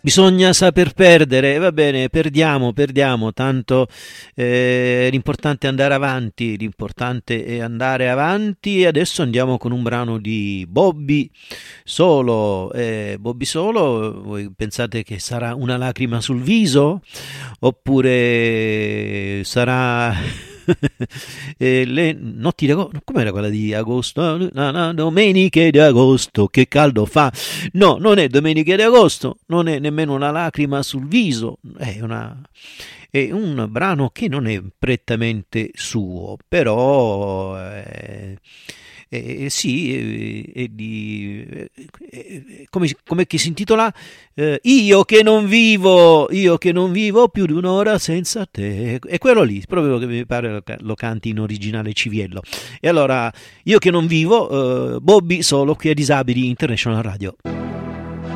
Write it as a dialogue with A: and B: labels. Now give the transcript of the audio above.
A: Bisogna saper perdere, va bene, perdiamo, tanto l'importante è andare avanti, e adesso andiamo con un brano di Bobby Solo. Bobby Solo, voi pensate che sarà una lacrima sul viso? Oppure sarà le notti di agosto? Com'era quella di agosto? Domeniche di agosto, che caldo fa! No, non è Domenica di agosto, non è nemmeno una lacrima sul viso, è un brano che non è prettamente suo, però sì, come che si intitola? Io che non vivo più di un'ora senza te. È quello lì, proprio che mi pare lo canti in originale Civiello. E allora, io che non vivo, Bobby Solo qui a Disabili International Radio.